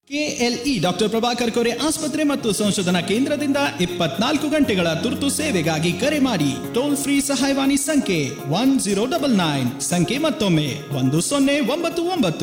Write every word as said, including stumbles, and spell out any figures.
KLE doctor Prabhakar Kore ಆಸ್ಪತ್ರೆ ಮತ್ತು ಸಂಶೋಧನಾ ಕೇಂದ್ರದಿಂದ ಇಪ್ಪತ್ನಾಲ್ಕು ಗಂಟೆಗಳ ತುರ್ತು ಸೇವೆಗಾಗಿ ಕರೆ ಮಾಡಿ. ಟೋಲ್ ಫ್ರೀ ಸಹಾಯವಾಣಿ ಸಂಖ್ಯೆ ಒನ್ ಜೀರೋ ಡಬಲ್ ನೈನ್. ಸಂಖ್ಯೆ ಮತ್ತೊಮ್ಮೆ ಒಂದು ಸೊನ್ನೆ ಒಂಬತ್ತು ಒಂಬತ್ತು